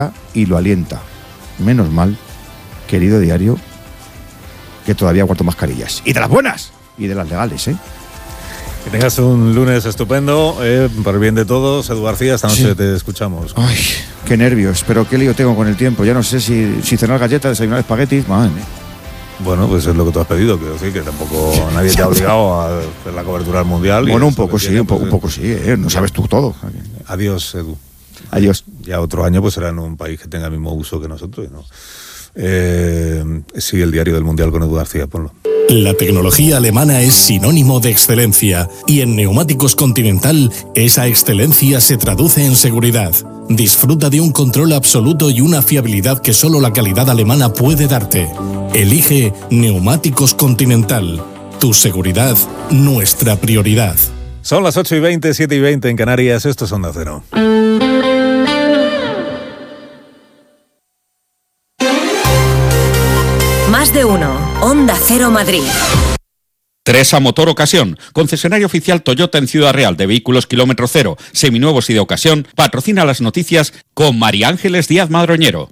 y lo alienta. Menos mal, querido diario, que todavía aguanto mascarillas. Y de las buenas, y de las legales, ¿eh? Que tengas un lunes estupendo, por el bien de todos. Edu García, esta noche te escuchamos. Ay, qué nervios, pero qué lío tengo con el tiempo. Ya no sé si cenar galletas, desayunar espaguetis, madre mía. Bueno, pues es lo que tú has pedido, quiero decir que tampoco nadie te ha obligado a hacer la cobertura del Mundial. Bueno, un poco sí, un poco sí, no sabes tú todo. Adiós, Edu. Adiós. Ya otro año pues será en un país que tenga el mismo uso que nosotros, ¿no? Sigue el diario del Mundial con Edu García, ponlo. La tecnología alemana es sinónimo de excelencia y en Neumáticos Continental esa excelencia se traduce en seguridad. Disfruta de un control absoluto y una fiabilidad que solo la calidad alemana puede darte. Elige Neumáticos Continental. Tu seguridad, nuestra prioridad. Son las 8:20, 7:20 en Canarias. Esto es Onda Cero. Más de uno. Onda Cero Madrid. Teresa Motor Ocasión, concesionario oficial Toyota en Ciudad Real de vehículos kilómetro cero, seminuevos y de ocasión, patrocina las noticias con María Ángeles Díaz Madroñero.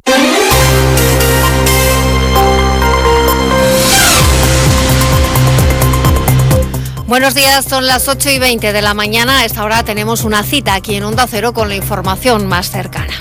Buenos días, son las 8:20 de la mañana. A esta hora tenemos una cita aquí en Onda Cero con la información más cercana.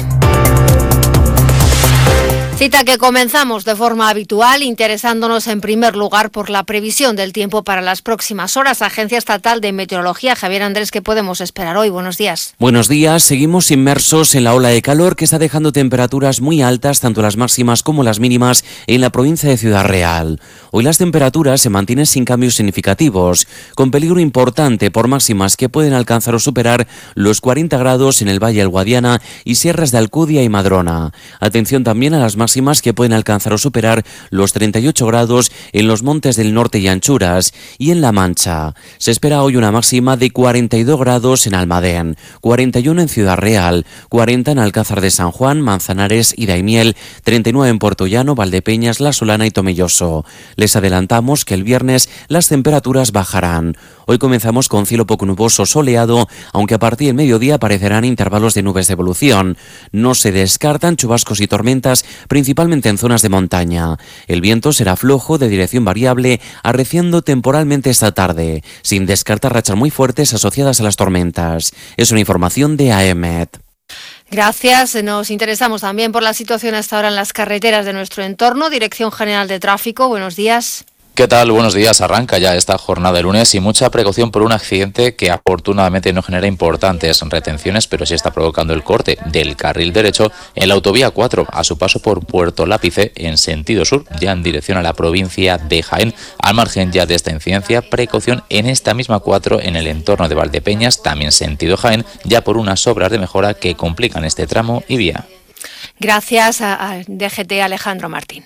Cita que comenzamos de forma habitual, interesándonos en primer lugar por la previsión del tiempo para las próximas horas. Agencia Estatal de Meteorología, Javier Andrés, ¿qué podemos esperar hoy? Buenos días. Buenos días, seguimos inmersos en la ola de calor que está dejando temperaturas muy altas, tanto las máximas como las mínimas, en la provincia de Ciudad Real. Hoy las temperaturas se mantienen sin cambios significativos, con peligro importante por máximas que pueden alcanzar o superar los 40 grados en el Valle del Guadiana y sierras de Alcudia y Madrona. Atención también a las máximas que pueden alcanzar o superar los 38 grados en los montes del norte y Anchuras y en La Mancha. Se espera hoy una máxima de 42 grados en Almadén, 41 en Ciudad Real, 40 en Alcázar de San Juan, Manzanares y Daimiel, 39 en Puerto Llano, Valdepeñas, La Solana y Tomelloso. Les adelantamos que el viernes las temperaturas bajarán. Hoy comenzamos con cielo poco nuboso soleado, aunque a partir del mediodía aparecerán intervalos de nubes de evolución. No se descartan chubascos y tormentas, principalmente en zonas de montaña. El viento será flojo, de dirección variable, arreciando temporalmente esta tarde, sin descartar rachas muy fuertes asociadas a las tormentas. Es una información de AEMET. Gracias. Nos interesamos también por la situación hasta ahora en las carreteras de nuestro entorno. Dirección General de Tráfico, buenos días. ¿Qué tal? Buenos días. Arranca ya esta jornada de lunes y mucha precaución por un accidente que afortunadamente no genera importantes retenciones, pero sí está provocando el corte del carril derecho en la autovía 4 a su paso por Puerto Lápice en sentido sur, ya en dirección a la provincia de Jaén. Al margen ya de esta incidencia, precaución en esta misma 4 en el entorno de Valdepeñas, también sentido Jaén, ya por unas obras de mejora que complican este tramo y vía. Gracias al DGT Alejandro Martín.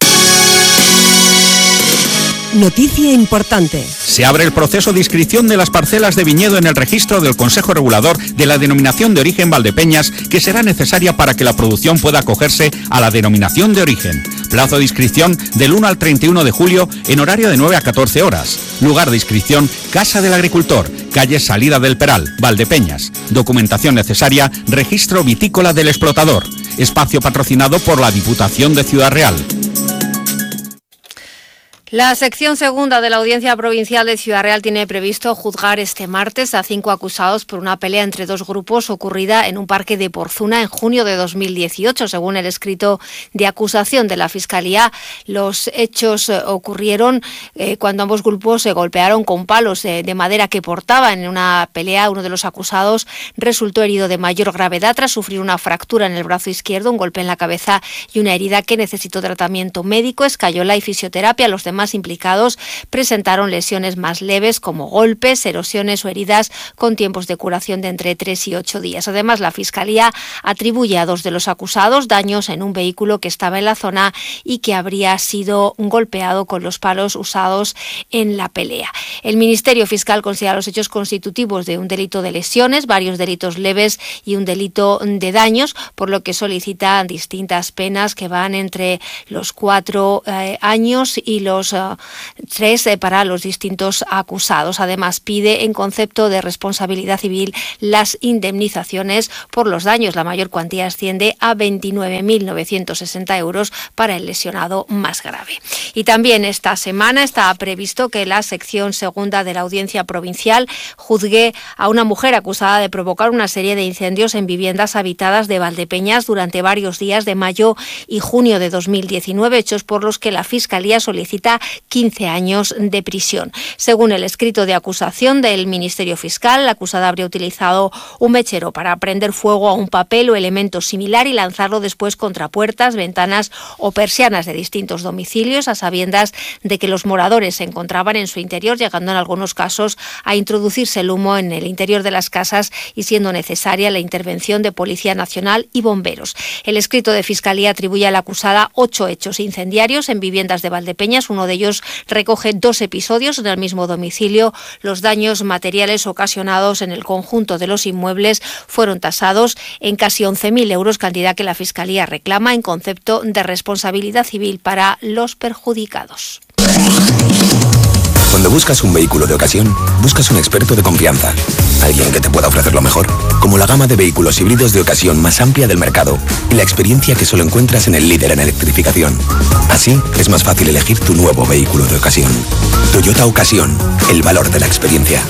Noticia importante. Se abre el proceso de inscripción de las parcelas de viñedo en el registro del Consejo Regulador de la Denominación de Origen Valdepeñas, que será necesaria para que la producción pueda acogerse a la denominación de origen. Plazo de inscripción del 1 al 31 de julio en horario de 9 a 14 horas. Lugar de inscripción, Casa del Agricultor, calle Salida del Peral, Valdepeñas. Documentación necesaria, registro vitícola del explotador. Espacio patrocinado por la Diputación de Ciudad Real. La sección segunda de la Audiencia Provincial de Ciudad Real tiene previsto juzgar este martes a 5 acusados por una pelea entre dos grupos ocurrida en un parque de Porzuna en junio de 2018. Según el escrito de acusación de la Fiscalía, los hechos ocurrieron cuando ambos grupos se golpearon con palos de madera que portaban. En una pelea, uno de los acusados resultó herido de mayor gravedad tras sufrir una fractura en el brazo izquierdo, un golpe en la cabeza y una herida que necesitó tratamiento médico, escayola y fisioterapia. Los demás implicados presentaron lesiones más leves como golpes, erosiones o heridas con tiempos de curación de entre 3 y 8 días. Además, la Fiscalía atribuye a 2 de los acusados daños en un vehículo que estaba en la zona y que habría sido golpeado con los palos usados en la pelea. El Ministerio Fiscal considera los hechos constitutivos de un delito de lesiones, varios delitos leves y un delito de daños, por lo que solicita distintas penas que van entre los 4 años y los para los distintos acusados. Además, pide en concepto de responsabilidad civil las indemnizaciones por los daños. La mayor cuantía asciende a 29.960 euros para el lesionado más grave. Y también esta semana está previsto que la sección segunda de la Audiencia Provincial juzgue a una mujer acusada de provocar una serie de incendios en viviendas habitadas de Valdepeñas durante varios días de mayo y junio de 2019, hechos por los que la Fiscalía solicita 15 años de prisión. Según el escrito de acusación del Ministerio Fiscal, la acusada habría utilizado un mechero para prender fuego a un papel o elemento similar y lanzarlo después contra puertas, ventanas o persianas de distintos domicilios, a sabiendas de que los moradores se encontraban en su interior, llegando en algunos casos a introducirse el humo en el interior de las casas y siendo necesaria la intervención de Policía Nacional y bomberos. El escrito de Fiscalía atribuye a la acusada 8 hechos incendiarios en viviendas de Valdepeñas. Uno de ellos recoge 2 episodios en el mismo domicilio. Los daños materiales ocasionados en el conjunto de los inmuebles fueron tasados en casi 11.000 euros, cantidad que la Fiscalía reclama en concepto de responsabilidad civil para los perjudicados. Cuando buscas un vehículo de ocasión, buscas un experto de confianza. Alguien que te pueda ofrecer lo mejor, como la gama de vehículos híbridos de ocasión más amplia del mercado y la experiencia que solo encuentras en el líder en electrificación. Así, es más fácil elegir tu nuevo vehículo de ocasión. Toyota Ocasión, el valor de la experiencia.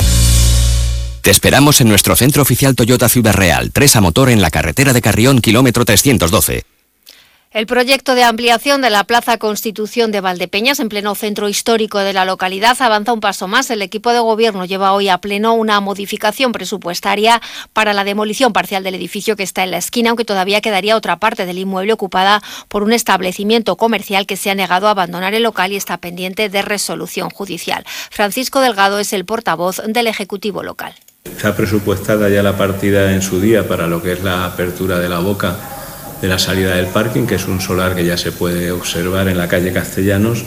Te esperamos en nuestro centro oficial Toyota Ciudad Real, 3 a motor en la carretera de Carrión, kilómetro 312. El proyecto de ampliación de la Plaza Constitución de Valdepeñas, en pleno centro histórico de la localidad, avanza un paso más. El equipo de gobierno lleva hoy a pleno una modificación presupuestaria para la demolición parcial del edificio que está en la esquina, aunque todavía quedaría otra parte del inmueble ocupada por un establecimiento comercial que se ha negado a abandonar el local y está pendiente de resolución judicial. Francisco Delgado es el portavoz del Ejecutivo local. Está presupuestada ya la partida en su día para lo que es la apertura de la boca de la salida del parking, que es un solar que ya se puede observar en la calle Castellanos,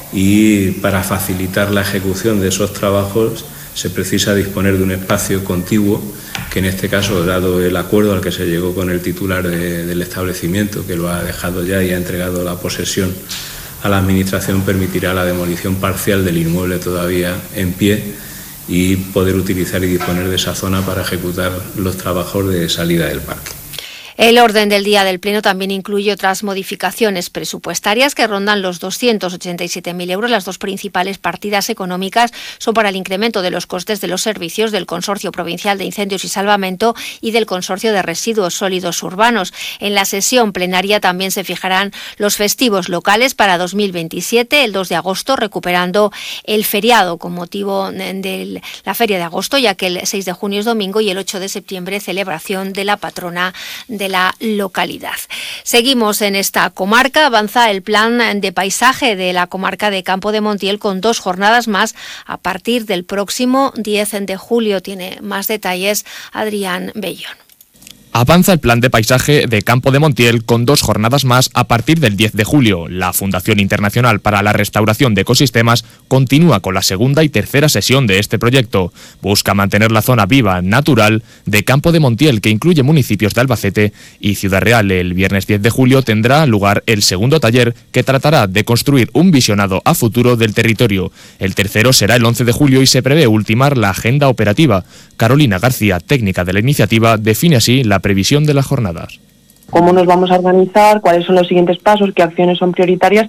y para facilitar la ejecución de esos trabajos se precisa disponer de un espacio contiguo, que en este caso, dado el acuerdo al que se llegó con el titular del establecimiento, que lo ha dejado ya y ha entregado la posesión a la Administración, permitirá la demolición parcial del inmueble todavía en pie y poder utilizar y disponer de esa zona para ejecutar los trabajos de salida del parque. El orden del día del Pleno también incluye otras modificaciones presupuestarias que rondan los 287.000 euros. Las dos principales partidas económicas son para el incremento de los costes de los servicios del Consorcio Provincial de Incendios y Salvamento y del Consorcio de Residuos Sólidos Urbanos. En la sesión plenaria también se fijarán los festivos locales para 2027, el 2 de agosto, recuperando el feriado con motivo de la Feria de Agosto, ya que el 6 de junio es domingo, y el 8 de septiembre, celebración de la patrona de la localidad. Seguimos en esta comarca. Avanza el plan de paisaje de la comarca de Campo de Montiel con 2 jornadas más a partir del próximo 10 de julio. Tiene más detalles Adrián Bellón. Avanza el plan de paisaje de Campo de Montiel con 2 jornadas más a partir del 10 de julio. La Fundación Internacional para la Restauración de Ecosistemas continúa con la segunda y tercera sesión de este proyecto. Busca mantener la zona viva, natural, de Campo de Montiel, que incluye municipios de Albacete y Ciudad Real. El viernes 10 de julio tendrá lugar el segundo taller, que tratará de construir un visionado a futuro del territorio. El tercero será el 11 de julio y se prevé ultimar la agenda operativa. Carolina García, técnica de la iniciativa, define así la previsión de las jornadas. Cómo nos vamos a organizar, cuáles son los siguientes pasos, qué acciones son prioritarias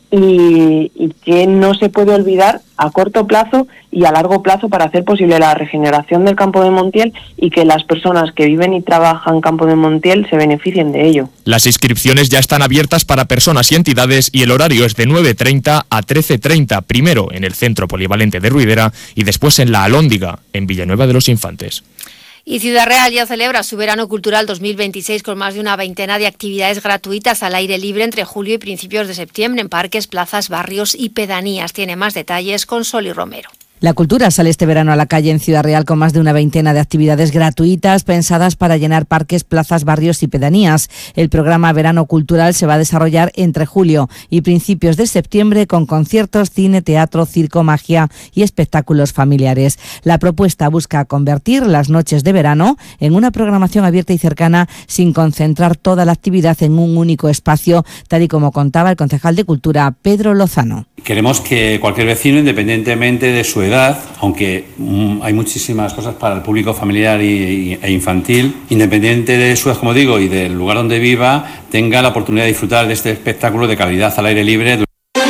y qué no se puede olvidar a corto plazo y a largo plazo para hacer posible la regeneración del Campo de Montiel y que las personas que viven y trabajan en Campo de Montiel se beneficien de ello. Las inscripciones ya están abiertas para personas y entidades y el horario es de 9:30 a 13:30, primero en el Centro Polivalente de Ruidera y después en La Alhóndiga, en Villanueva de los Infantes. Y Ciudad Real ya celebra su verano cultural 2026 con más de una veintena de actividades gratuitas al aire libre entre julio y principios de septiembre en parques, plazas, barrios y pedanías. Tiene más detalles con Soli Romero. La cultura sale este verano a la calle en Ciudad Real con más de una veintena de actividades gratuitas pensadas para llenar parques, plazas, barrios y pedanías. El programa Verano Cultural se va a desarrollar entre julio y principios de septiembre con conciertos, cine, teatro, circo, magia y espectáculos familiares. La propuesta busca convertir las noches de verano en una programación abierta y cercana sin concentrar toda la actividad en un único espacio, tal y como contaba el concejal de Cultura, Pedro Lozano. Queremos que cualquier vecino, independientemente de su edad, aunque hay muchísimas cosas para el público familiar e infantil, independiente de su edad, como digo, y del lugar donde viva, tenga la oportunidad de disfrutar de este espectáculo de calidad al aire libre.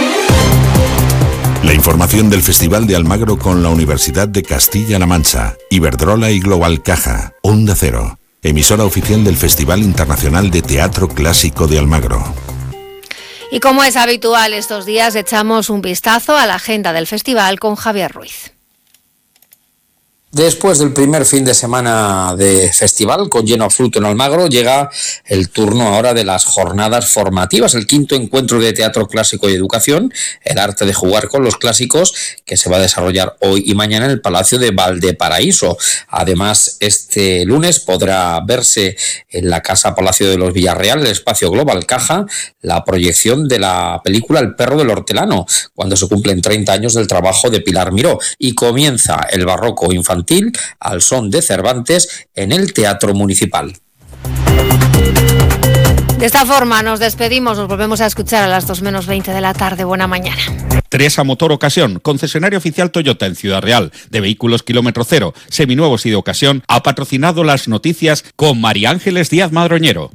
La información del Festival de Almagro con la Universidad de Castilla-La Mancha, Iberdrola y Global Caja, Onda Cero, emisora oficial del Festival Internacional de Teatro Clásico de Almagro. Y como es habitual estos días, echamos un vistazo a la agenda del festival con Javier Ruiz. Después del primer fin de semana de festival con lleno absoluto en Almagro, llega el turno ahora de las jornadas formativas, el quinto encuentro de teatro clásico y educación, el arte de jugar con los clásicos, que se va a desarrollar hoy y mañana en el Palacio de Valdeparaíso. Además, este lunes podrá verse en la Casa Palacio de los Villarreal, el espacio Global Caja, la proyección de la película El perro del hortelano, cuando se cumplen 30 años del trabajo de Pilar Miró, y comienza el barroco infantil al son de Cervantes en el Teatro Municipal. De esta forma nos despedimos, nos volvemos a escuchar a las 2:20 de la tarde. Buena mañana. Tresa Motor Ocasión, concesionario oficial Toyota en Ciudad Real, de vehículos kilómetro cero, seminuevos y de ocasión, ha patrocinado las noticias con María Ángeles Díaz Madroñero.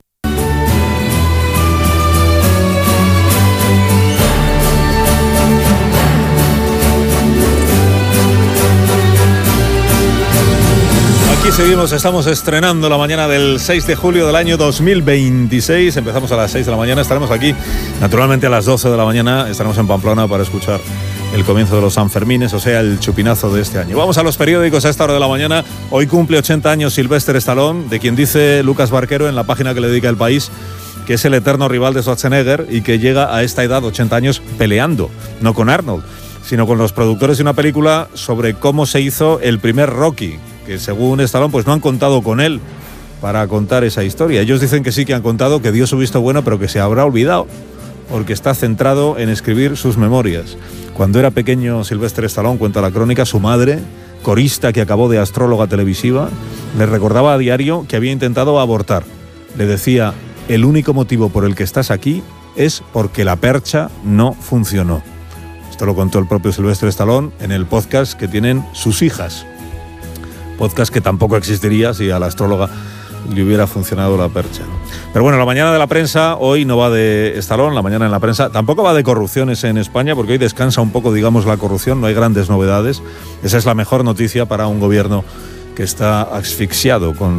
Aquí seguimos, estamos estrenando la mañana del 6 de julio del año 2026. Empezamos a las 6 de la mañana, estaremos aquí naturalmente a las 12 de la mañana, estaremos en Pamplona para escuchar el comienzo de los Sanfermines, o sea, el chupinazo de este año. Vamos a los periódicos a esta hora de la mañana. Hoy cumple 80 años Sylvester Stallone, de quien dice Lucas Barquero en la página que le dedica El País que es el eterno rival de Schwarzenegger y que llega a esta edad, 80 años, peleando, no con Arnold, sino con los productores de una película sobre cómo se hizo el primer Rocky, que según Stallone pues no han contado con él para contar esa historia. Ellos dicen que sí que han contado, que dio su visto bueno, pero que se habrá olvidado porque está centrado en escribir sus memorias. Cuando era pequeño Sylvester Stallone, cuenta la crónica, su madre, corista que acabó de astróloga televisiva, le recordaba a diario que había intentado abortar. Le decía: el único motivo por el que estás aquí es porque la percha no funcionó. Esto lo contó el propio Sylvester Stallone en el podcast que tienen sus hijas. Podcast que tampoco existiría si a la astróloga le hubiera funcionado la percha. Pero bueno, la mañana de la prensa hoy no va de Stallone, la mañana en la prensa tampoco va de corrupciones en España, porque hoy descansa un poco, digamos, la corrupción, no hay grandes novedades. Esa es la mejor noticia para un gobierno que está asfixiado con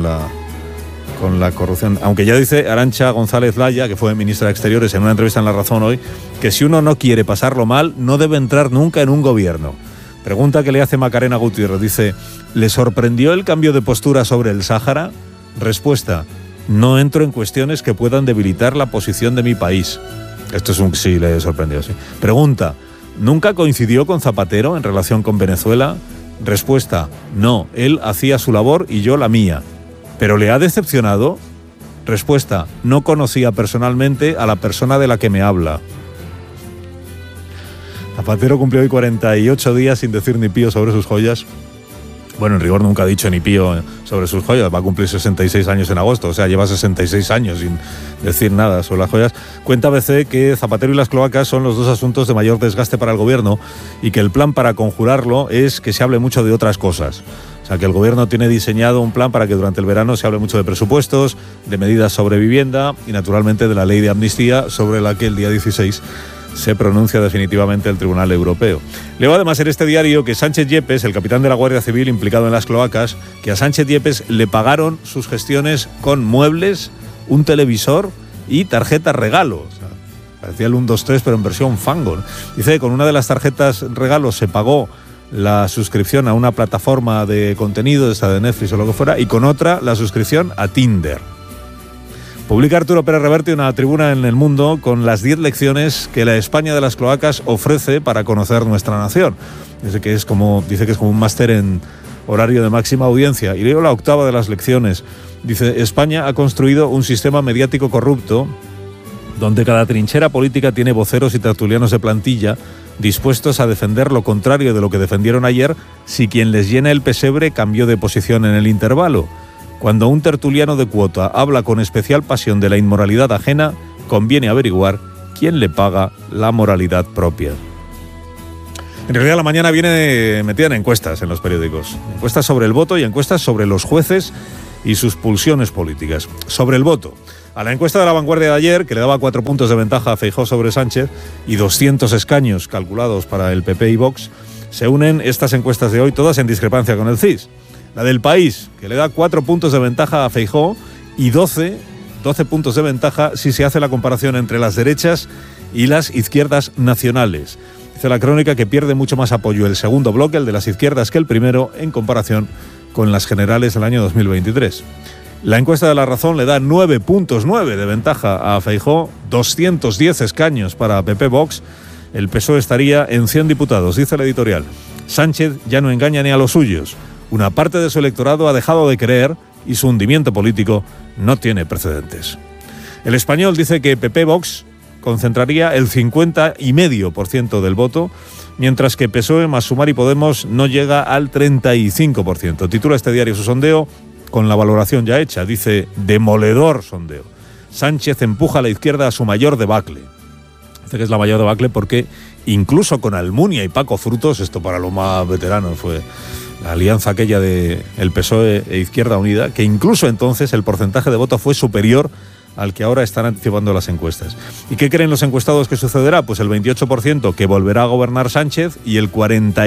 la corrupción. Aunque ya dice Arantxa González Laya, que fue ministra de Exteriores, en una entrevista en La Razón hoy, que si uno no quiere pasarlo mal, no debe entrar nunca en un gobierno. Pregunta que le hace Macarena Gutiérrez, dice: ¿le sorprendió el cambio de postura sobre el Sáhara? Respuesta: no entro en cuestiones que puedan debilitar la posición de mi país. Esto es un sí, le sorprendió, sí. Pregunta: ¿nunca coincidió con Zapatero en relación con Venezuela? Respuesta: no, él hacía su labor y yo la mía. ¿Pero le ha decepcionado? Respuesta: no conocía personalmente a la persona de la que me habla. Zapatero cumplió hoy 48 días sin decir ni pío sobre sus joyas. Bueno, en rigor nunca ha dicho ni pío sobre sus joyas. Va a cumplir 66 años en agosto, o sea, lleva 66 años sin decir nada sobre las joyas. Cuenta ABC que Zapatero y las cloacas son los dos asuntos de mayor desgaste para el gobierno y que el plan para conjurarlo es que se hable mucho de otras cosas. O sea, que el gobierno tiene diseñado un plan para que durante el verano se hable mucho de presupuestos, de medidas sobre vivienda y naturalmente de la ley de amnistía, sobre la que el día 16 se pronuncia definitivamente el Tribunal Europeo. Leo además en este diario que Sánchez Yepes, el capitán de la Guardia Civil implicado en las cloacas, que a Sánchez Yepes le pagaron sus gestiones con muebles, un televisor y tarjetas regalo. O sea, parecía el 1, 2, 3, pero en versión fango, ¿no? Dice que con una de las tarjetas regalos se pagó la suscripción a una plataforma de contenido, esta de Netflix o lo que fuera, y con otra la suscripción a Tinder. Publica Arturo Pérez Reverte una tribuna en El Mundo con las 10 lecciones que la España de las cloacas ofrece para conocer nuestra nación. Dice que es como un máster en horario de máxima audiencia. Y leo la octava de las lecciones. Dice: España ha construido un sistema mediático corrupto donde cada trinchera política tiene voceros y tertulianos de plantilla dispuestos a defender lo contrario de lo que defendieron ayer si quien les llena el pesebre cambió de posición en el intervalo. Cuando un tertuliano de cuota habla con especial pasión de la inmoralidad ajena, conviene averiguar quién le paga la moralidad propia. En realidad la mañana viene metida en encuestas en los periódicos. Encuestas sobre el voto y encuestas sobre los jueces y sus pulsiones políticas. Sobre el voto. A la encuesta de La Vanguardia de ayer, que le daba 4 puntos de ventaja a Feijóo sobre Sánchez y 200 escaños calculados para el PP y Vox, se unen estas encuestas de hoy, todas en discrepancia con el CIS. La del País, que le da 4 puntos de ventaja a Feijóo y 12 puntos de ventaja si se hace la comparación entre las derechas y las izquierdas nacionales. Dice la crónica que pierde mucho más apoyo el segundo bloque, el de las izquierdas, que el primero en comparación con las generales del año 2023. La encuesta de La Razón le da 9.9 de ventaja a Feijóo, 210 escaños para PP Vox. El PSOE estaría en 100 diputados, dice el editorial. Sánchez ya no engaña ni a los suyos. Una parte de su electorado ha dejado de creer y su hundimiento político no tiene precedentes. El Español dice que PP Vox concentraría el 50,5% del voto, mientras que PSOE más Sumar y Podemos no llega al 35%. Titula este diario su sondeo con la valoración ya hecha. Dice: demoledor sondeo. Sánchez empuja a la izquierda a su mayor debacle. Dice que es la mayor debacle porque incluso con Almunia y Paco Frutos, esto para los más veteranos fue la alianza aquella de el PSOE e Izquierda Unida, que incluso entonces el porcentaje de voto fue superior al que ahora están anticipando las encuestas. ¿Y qué creen los encuestados que sucederá? Pues el 28% que volverá a gobernar Sánchez y el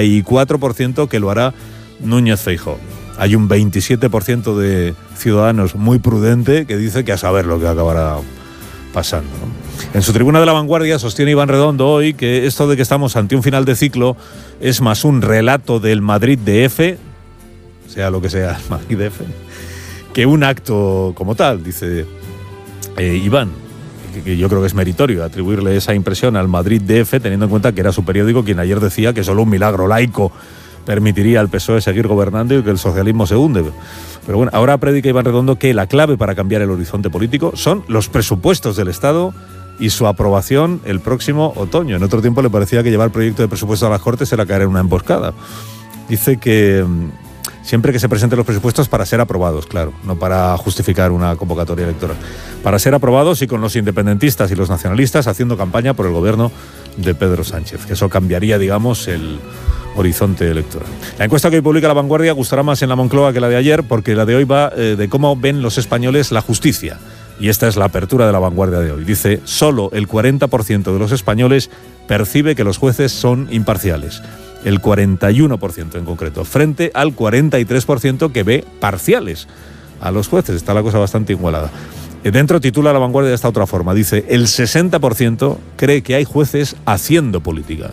44% que lo hará Núñez Feijóo. Hay un 27% de ciudadanos muy prudente que dice que a saber lo que acabará pasando, ¿no? En su tribuna de La Vanguardia sostiene Iván Redondo hoy que esto de que estamos ante un final de ciclo es más un relato del Madrid DF, sea lo que sea el Madrid DF, que un acto como tal, dice Iván, que yo creo que es meritorio atribuirle esa impresión al Madrid DF, teniendo en cuenta que era su periódico quien ayer decía que solo un milagro laico permitiría al PSOE seguir gobernando y que el socialismo se hunde. Pero bueno, ahora predica Iván Redondo que la clave para cambiar el horizonte político son los presupuestos del Estado y su aprobación el próximo otoño. En otro tiempo le parecía que llevar el proyecto de presupuesto a las Cortes era caer en una emboscada. Dice que siempre que se presenten los presupuestos para ser aprobados, claro, no para justificar una convocatoria electoral. Para ser aprobados y con los independentistas y los nacionalistas haciendo campaña por el gobierno de Pedro Sánchez, que eso cambiaría, digamos, el horizonte electoral. La encuesta que hoy publica La Vanguardia gustará más en la Moncloa que la de ayer, porque la de hoy va de cómo ven los españoles la justicia. Y esta es la apertura de La Vanguardia de hoy. Dice: solo el 40% de los españoles percibe que los jueces son imparciales. El 41% en concreto, frente al 43% que ve parciales a los jueces. Está la cosa bastante igualada. Dentro titula La Vanguardia de esta otra forma. Dice: el 60% cree que hay jueces haciendo política.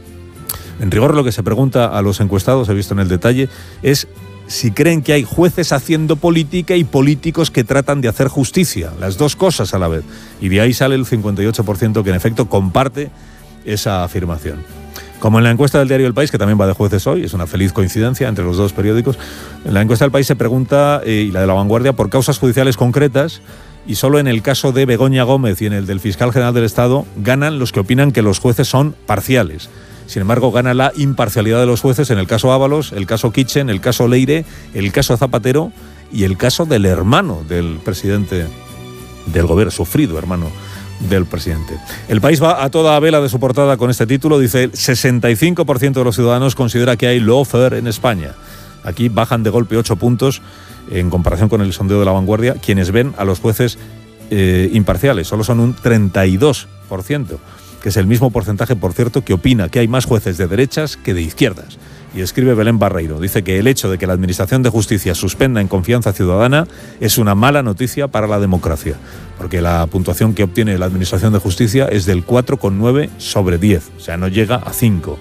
En rigor, lo que se pregunta a los encuestados, he visto en el detalle, es si creen que hay jueces haciendo política y políticos que tratan de hacer justicia, las dos cosas a la vez. Y de ahí sale el 58% que en efecto comparte esa afirmación. Como en la encuesta del diario El País, que también va de jueces hoy, es una feliz coincidencia entre los dos periódicos, en la encuesta del País se pregunta, y la de La Vanguardia, por causas judiciales concretas, y solo en el caso de Begoña Gómez y en el del fiscal general del Estado ganan los que opinan que los jueces son parciales. Sin embargo, gana la imparcialidad de los jueces en el caso Ábalos, el caso Kitchen, el caso Leire, el caso Zapatero y el caso del hermano del presidente del gobierno, sufrido hermano del presidente. El País va a toda vela de su portada con este título. Dice: el 65% de los ciudadanos considera que hay lawfare en España. Aquí bajan de golpe 8 puntos en comparación con el sondeo de La Vanguardia, quienes ven a los jueces imparciales. Solo son un 32%. Que es el mismo porcentaje, por cierto, que opina que hay más jueces de derechas que de izquierdas. Y escribe Belén Barreiro, dice que el hecho de que la Administración de Justicia suspenda en confianza ciudadana es una mala noticia para la democracia, porque la puntuación que obtiene la Administración de Justicia es del 4,9 sobre 10, o sea, no llega a 5.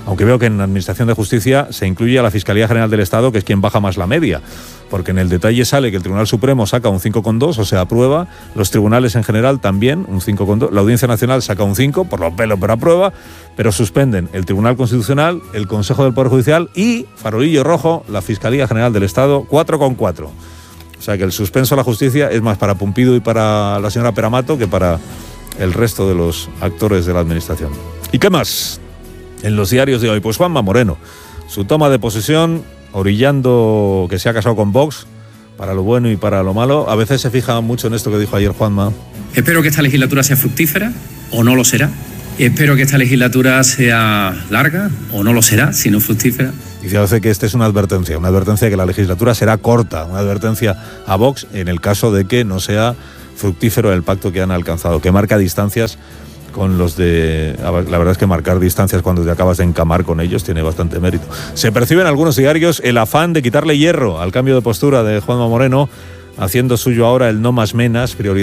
Aunque veo que en la Administración de Justicia se incluye a la Fiscalía General del Estado, que es quien baja más la media, porque en el detalle sale que el Tribunal Supremo saca un 5,2, o sea, aprueba, los tribunales en general también un 5,2, la Audiencia Nacional saca un 5, por los pelos, pero aprueba, pero suspenden el Tribunal Constitucional, el Consejo del Poder Judicial y, farolillo rojo, la Fiscalía General del Estado, 4,4. O sea que el suspenso a la justicia es más para Pumpido y para la señora Peramato que para el resto de los actores de la Administración. ¿Y qué más en los diarios de hoy? Pues Juanma Moreno, su toma de posesión, orillando que se ha casado con Vox, para lo bueno y para lo malo. A veces se fija mucho en esto que dijo ayer Juanma. Espero que esta legislatura sea fructífera, o no lo será. Espero que esta legislatura sea larga, o no lo será, si no fructífera. Y fíjate que esta es una advertencia de que la legislatura será corta, una advertencia a Vox en el caso de que no sea fructífero el pacto que han alcanzado, que marca distancias con los de... La verdad es que marcar distancias cuando te acabas de encamar con ellos tiene bastante mérito. Se percibe en algunos diarios el afán de quitarle hierro al cambio de postura de Juanma Moreno, haciendo suyo ahora el no más menas, prioridad